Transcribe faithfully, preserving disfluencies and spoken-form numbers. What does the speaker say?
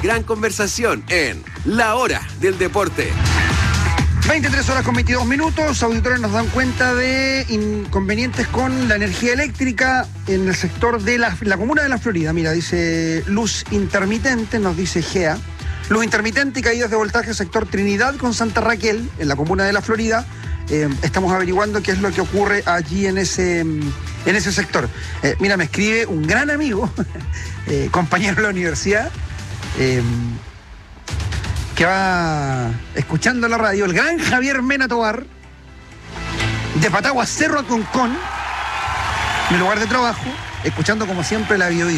gran conversación en La Hora del Deporte. veintitrés horas con veintidós minutos. Auditores nos dan cuenta de inconvenientes con la energía eléctrica en el sector de la, la comuna de La Florida. Mira, dice luz intermitente, nos dice G E A. Luz intermitente y caídas de voltaje sector Trinidad con Santa Raquel, en la comuna de La Florida. Eh, estamos averiguando qué es lo que ocurre allí en ese, en ese sector. Eh, mira, me escribe un gran amigo, eh, compañero de la universidad, eh, que va escuchando la radio, el gran Javier Mena Tobar, de Patagua Cerro a Concón, mi lugar de trabajo, escuchando como siempre la Bio Bio.